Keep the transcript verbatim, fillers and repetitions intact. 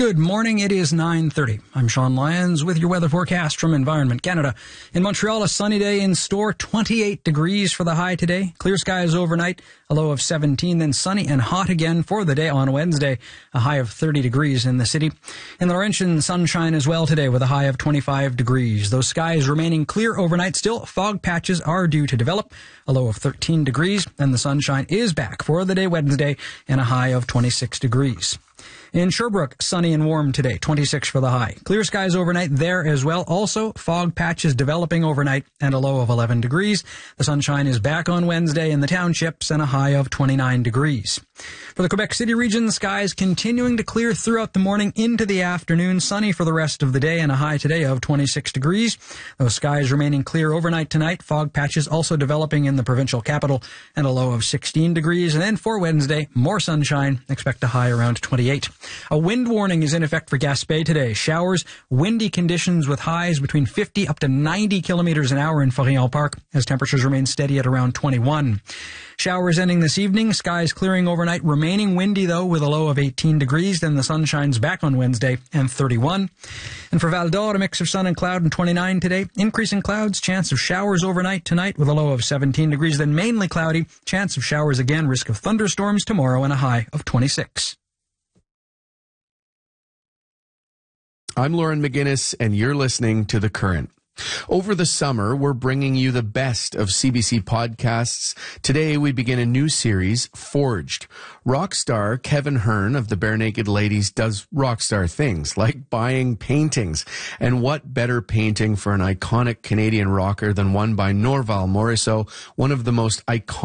Good morning. It is nine thirty. I'm Sean Lyons with your weather forecast from Environment Canada. In Montreal, a sunny day in store, twenty-eight degrees for the high today. Clear skies overnight, a low of seventeen, then sunny and hot again for the day on Wednesday, a high of thirty degrees in the city. In the Laurentian, sunshine as well today with a high of twenty-five degrees. Those skies remaining clear overnight. Still, fog patches are due to develop, a low of thirteen degrees, and the sunshine is back for the day Wednesday and a high of twenty-six degrees. In Sherbrooke, sunny and warm today, twenty-six for the high. Clear skies overnight there as well. Also, fog patches developing overnight and a low of eleven degrees. The sunshine is back on Wednesday in the townships and a high of twenty-nine degrees. For the Quebec City region, skies continuing to clear throughout the morning into the afternoon. Sunny for the rest of the day and a high today of twenty-six degrees. Those skies remaining clear overnight tonight. Fog patches also developing in the provincial capital and a low of sixteen degrees. And then for Wednesday, more sunshine. Expect a high around twenty-eight. A wind warning is in effect for Gaspé today. Showers, windy conditions with highs between fifty up to ninety kilometers an hour in Forillon Park as temperatures remain steady at around twenty-one. Showers ending this evening, skies clearing overnight, remaining windy though with a low of eighteen degrees. Then the sun shines back on Wednesday and thirty-one. And for Val d'Or, a mix of sun and cloud and twenty-nine today. Increasing clouds, chance of showers overnight tonight with a low of seventeen degrees. Then mainly cloudy, chance of showers again, risk of thunderstorms tomorrow and a high of twenty-six. I'm Lauren McGinnis, and you're listening to The Current. Over the summer, we're bringing you the best of C B C podcasts. Today, we begin a new series, Forged. Rock star Kevin Hearn of the Bare Naked Ladies does rock star things, like buying paintings. And what better painting for an iconic Canadian rocker than one by Norval Morisseau, one of the most iconic